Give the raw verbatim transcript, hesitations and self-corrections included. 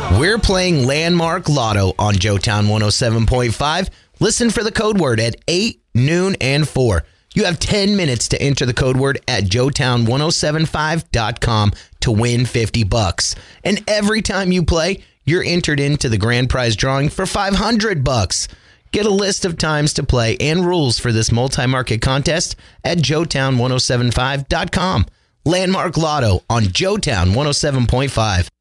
We're playing Landmark Lotto on Joetown one oh seven point five. Listen for the code word at eight, noon, and four. You have ten minutes to enter the code word at joetown ten seventy-five dot com to win fifty bucks. And every time you play, you're entered into the grand prize drawing for five hundred bucks. Get a list of times to play and rules for this multi-market contest at joetown ten seventy-five dot com. Landmark Lotto on Joetown one oh seven point five.